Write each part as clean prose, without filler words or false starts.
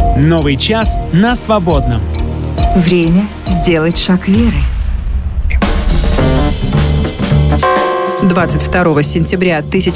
Новый час на свободном. Время сделать шаг веры. 22 сентября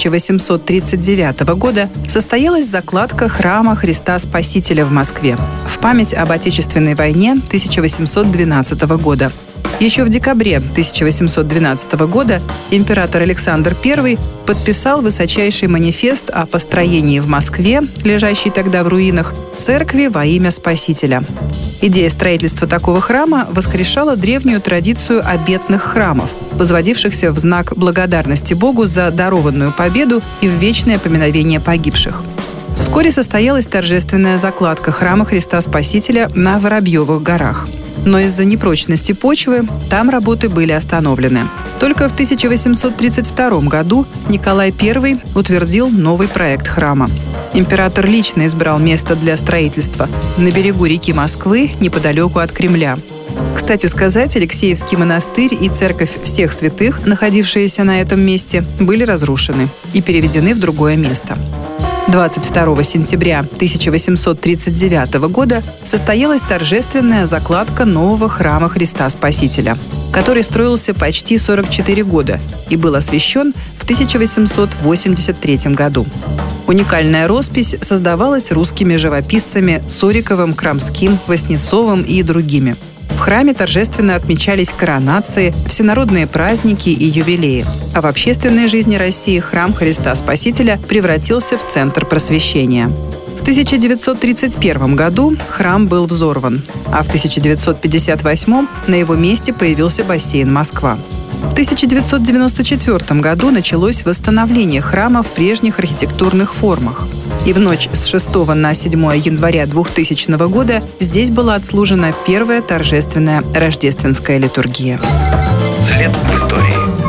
1839 года состоялась закладка храма Христа Спасителя в Москве в память об Отечественной войне 1812 года. Еще в декабре 1812 года император Александр I подписал высочайший манифест о построении в Москве, лежащей тогда в руинах, церкви во имя Спасителя. Идея строительства такого храма воскрешала древнюю традицию обетных храмов, возводившихся в знак благодарности Богу за дарованную победу и в вечное поминовение погибших. Вскоре состоялась торжественная закладка храма Христа Спасителя на Воробьевых горах. Но из-за непрочности почвы там работы были остановлены. Только в 1832 году Николай I утвердил новый проект храма. Император лично избрал место для строительства на берегу реки Москвы, неподалеку от Кремля. Кстати сказать, Алексеевский монастырь и церковь всех святых, находившиеся на этом месте, были разрушены и переведены в другое место. 22 сентября 1839 года состоялась торжественная закладка нового храма Христа Спасителя, который строился почти 44 года и был освящен в 1883 году. Уникальная роспись создавалась русскими живописцами Суриковым, Крамским, Васнецовым и другими. В храме торжественно отмечались коронации, всенародные праздники и юбилеи. А в общественной жизни России храм Христа Спасителя превратился в центр просвещения. В 1931 году храм был взорван, а в 1958 на его месте появился бассейн «Москва». В 1994 году началось восстановление храма в прежних архитектурных формах. И в ночь с 6 на 7 января 2000 года здесь была отслужена первая торжественная рождественская литургия. След в истории.